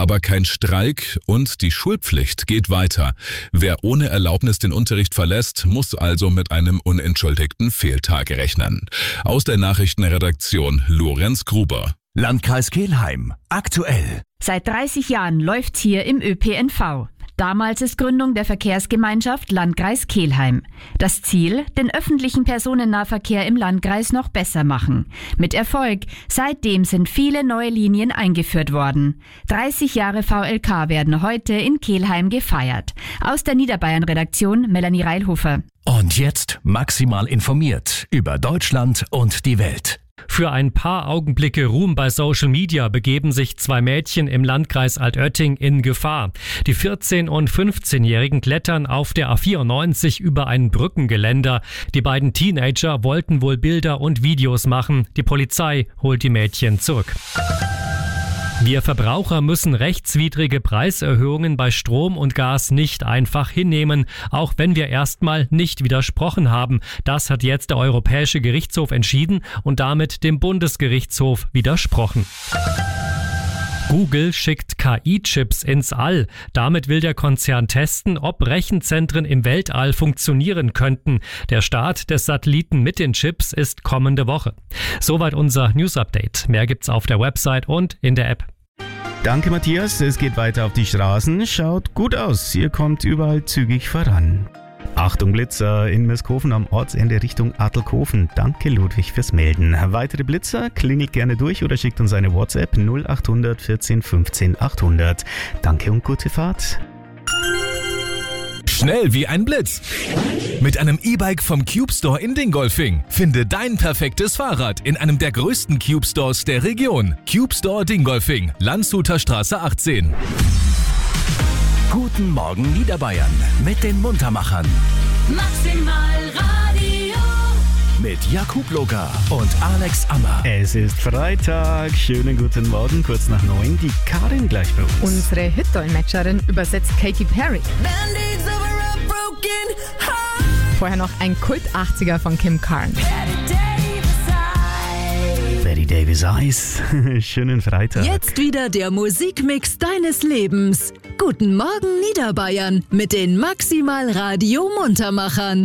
aber kein Streik und die Schulpflicht geht weiter. Wer ohne Erlaubnis den Unterricht verlässt, muss also mit einem unentschuldigten Fehltag rechnen. Aus der Nachrichtenredaktion Lorenz Gruber. Landkreis Kelheim. Aktuell. Seit 30 Jahren läuft's hier im ÖPNV. Damals ist Gründung der Verkehrsgemeinschaft Landkreis Kelheim. Das Ziel, den öffentlichen Personennahverkehr im Landkreis noch besser machen. Mit Erfolg. Seitdem sind viele neue Linien eingeführt worden. 30 Jahre VLK werden heute in Kelheim gefeiert. Aus der Niederbayern-Redaktion Melanie Reilhofer. Und jetzt maximal informiert über Deutschland und die Welt. Für ein paar Augenblicke Ruhm bei Social Media begeben sich zwei Mädchen im Landkreis Altötting in Gefahr. Die 14- und 15-Jährigen klettern auf der A94 über ein Brückengeländer. Die beiden Teenager wollten wohl Bilder und Videos machen. Die Polizei holt die Mädchen zurück. Wir Verbraucher müssen rechtswidrige Preiserhöhungen bei Strom und Gas nicht einfach hinnehmen, auch wenn wir erstmal nicht widersprochen haben. Das hat jetzt der Europäische Gerichtshof entschieden und damit dem Bundesgerichtshof widersprochen. Google schickt KI-Chips ins All. Damit will der Konzern testen, ob Rechenzentren im Weltall funktionieren könnten. Der Start des Satelliten mit den Chips ist kommende Woche. Soweit unser News-Update. Mehr gibt's auf der Website und in der App. Danke Matthias, es geht weiter auf die Straßen. Schaut gut aus, ihr kommt überall zügig voran. Achtung Blitzer in Meskofen am Ortsende Richtung Adlerkofen. Danke Ludwig fürs Melden. Weitere Blitzer, klingelt gerne durch oder schickt uns eine WhatsApp 0800 14 15 800. Danke und gute Fahrt. Schnell wie ein Blitz. Mit einem E-Bike vom Cube Store in Dingolfing. Finde dein perfektes Fahrrad in einem der größten Cube Stores der Region. Cube Store Dingolfing, Landshuter Straße 18. Guten Morgen Niederbayern mit den Muntermachern. Maximal Radio. Mit Jakub Loga und Alex Ammer. Es ist Freitag, schönen guten Morgen, kurz nach 9, die Karin gleich bei uns. Unsere Hit-Dolmetscherin übersetzt Katy Perry. Band-Aids over a broken heart. Vorher noch ein Kult-80er von Kim Carnes. Betty Davis Eyes. Schönen Freitag. Jetzt wieder der Musikmix deines Lebens. Guten Morgen Niederbayern mit den Maximal Radio Muntermachern.